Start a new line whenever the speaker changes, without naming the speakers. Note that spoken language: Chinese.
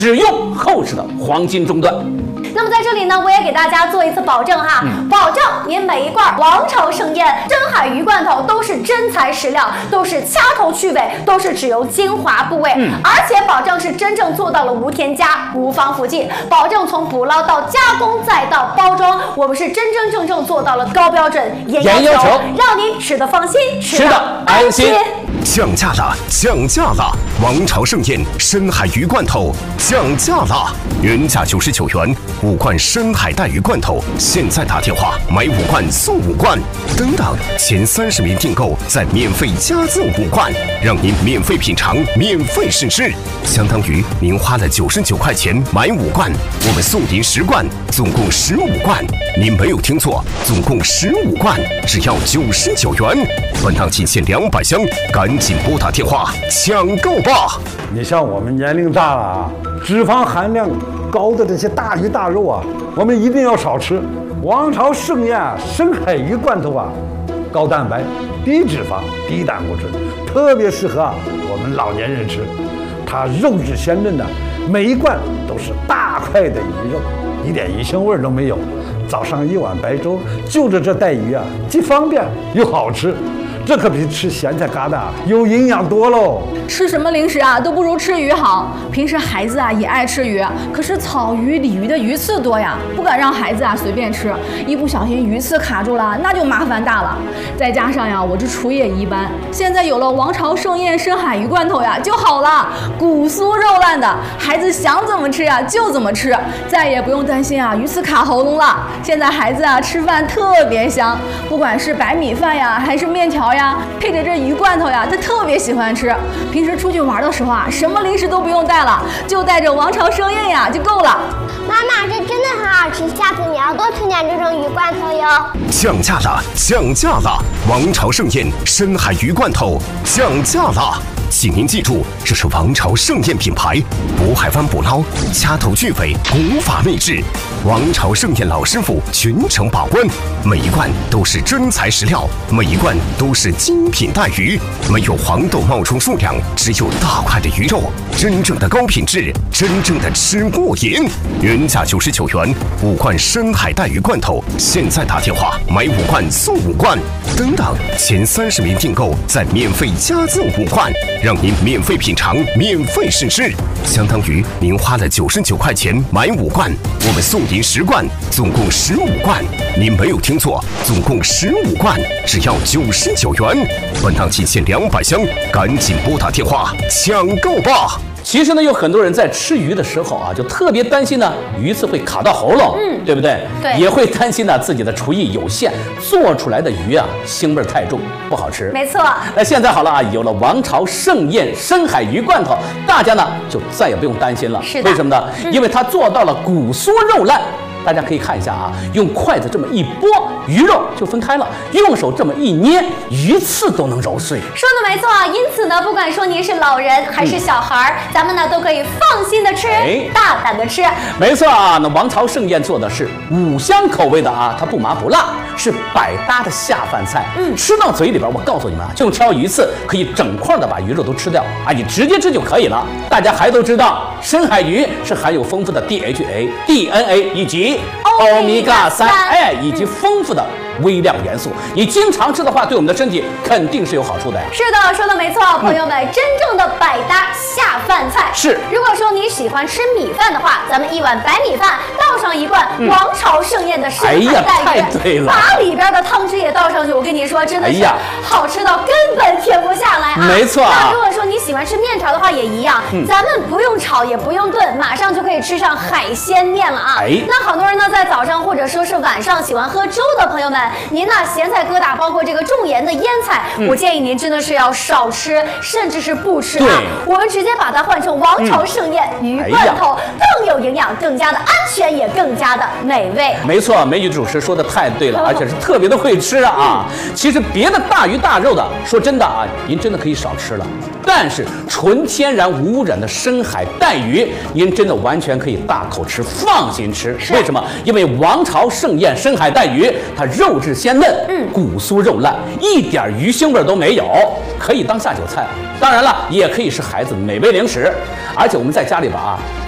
只用厚实的黄金中段。
那么在这里呢，我也给大家做一次保证哈，保证您每一罐王朝盛宴深海鱼罐头都是真材实料，都是掐头去尾，都是只有精华部位，而且保证是真正做到了无添加、无防腐剂，保证从捕捞到加工再到包装，我们是真真正正做到了高标准、严要求，让您吃得放心，吃得安心。
降价了，降价了！王朝盛宴深海鱼罐头降价了，原价99元，5罐深海带鱼罐头，现在打电话买5罐送5罐，等等，前30名订购再免费加赠5罐，让您免费品尝，免费试吃，相当于您花了99块钱买5罐，我们送您10罐，总共15罐。您没有听错，总共15罐，只要99元。本档仅限200箱，赶紧拨打电话抢购吧！
你像我们年龄大了啊，脂肪含量高的这些大鱼大肉啊，我们一定要少吃。王朝盛宴深海鱼罐头啊，高蛋白、低脂肪、低胆固醇，特别适合我们老年人吃。它肉质鲜嫩的，每一罐都是大块的鱼肉，一点鱼腥味都没有。早上1碗白粥，就着这带鱼啊，既方便又好吃。这可比吃咸菜疙瘩有营养多喽！
吃什么零食啊，都不如吃鱼好。平时孩子啊也爱吃鱼，可是草鱼、鲤鱼的鱼刺多呀，不敢让孩子啊随便吃，一不小心鱼刺卡住了，那就麻烦大了。再加上呀，我这厨艺也一般，现在有了王朝盛宴深海鱼罐头呀就好了，骨酥肉烂的，孩子想怎么吃呀就怎么吃，再也不用担心啊鱼刺卡喉咙了。现在孩子啊吃饭特别香，不管是白米饭呀还是面条呀，配着这鱼罐头呀，他特别喜欢吃。平时出去玩的时候啊，什么零食都不用带了，就带着王朝盛宴呀就够了。
妈妈，这真的很好吃，下次你要多推荐这种鱼罐头哟。
降价了，降价了！王朝盛宴深海鱼罐头降价了！请您记住，这是王朝盛宴品牌，渤海湾捕捞，掐头去尾，古法秘制。王朝盛宴老师傅全程把关，每一罐都是真材实料，每一罐都是精品带鱼，没有黄豆冒充数量，只有大块的鱼肉，真正的高品质，真正的吃过瘾。原价99元，5罐深海带鱼罐头，现在打电话买5罐送5罐，等等，前30名订购再免费加赠5罐。让您免费品尝，免费试吃，相当于您花了99块钱买5罐，我们送您10罐，总共15罐。您没有听错，总共15罐，只要99元。本档仅限200箱，赶紧拨打电话抢购吧！
其实呢，有很多人在吃鱼的时候啊，就特别担心呢，鱼刺会卡到喉咙，对不对？
对，
也会担心呢自己的厨艺有限，做出来的鱼啊腥味太重，不好吃。
没错。
那现在好了啊，有了王朝盛宴深海鱼罐头，大家呢就再也不用担心了。
是的。
为什么呢？因为它做到了骨酥肉烂。大家可以看一下啊，用筷子这么一拨，鱼肉就分开了；用手这么一捏，鱼刺都能揉碎。
说的没错，因此呢，不管说您是老人还是小孩咱们呢都可以放心的吃，大胆的吃。
没错啊，那王朝盛宴做的是5香口味的啊，它不麻不辣，是百搭的下饭菜。吃到嘴里边，我告诉你们啊，就挑鱼刺，可以整块的把鱼肉都吃掉啊，你直接吃就可以了。大家还都知道，深海鱼是含有丰富的 DHA、DNA 以及欧米伽3，以及丰富的微量元素，你经常吃的话，对我们的身体肯定是有好处的呀。
是的，说的没错，朋友们，真正的百搭下饭菜
是。
如果说你喜欢吃米饭的话，咱们1碗白米饭倒上1罐王朝盛宴的深海带鱼，
太对了，
把里边的汤汁也倒上去，我跟你说，真的是好吃到根本停不下来啊！
没错。
那如果说你喜欢吃面条的话，也一样，咱们不用炒，也不用炖，马上就可以吃上海鲜面了啊！那好多人呢，在早上或者说是晚上喜欢喝粥的朋友们，您呢咸菜疙瘩，包括这个重盐的腌菜，我建议您真的是要少吃，甚至是不吃啊！我们直接把它换成王朝盛宴鱼罐头，更有营养，更加的安全，也更加的美味。
没错，美女主持说的太对了，而且是特别的会吃啊！其实别的大鱼大肉的，说真的啊，您真的可以少吃了。但是纯天然无污染的深海带鱼，您真的完全可以大口吃，放心吃。为什么？因为王朝盛宴深海带鱼，它肉质鲜嫩，骨酥肉烂，一点鱼腥味都没有，可以当下酒菜。当然了，也可以是孩子美味零食。而且我们在家里边啊，